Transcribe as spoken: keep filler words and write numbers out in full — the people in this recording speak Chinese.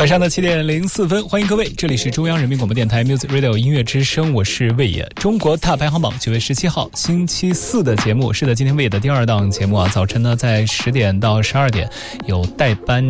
晚上的七点零四分，欢迎各位，这里是中央人民广播电台 Music Radio 音乐之声，我是魏野。中国大排行榜九月十七号星期四的节目，是的，今天魏野的第二档节目啊，早晨呢在十点到十二点有代班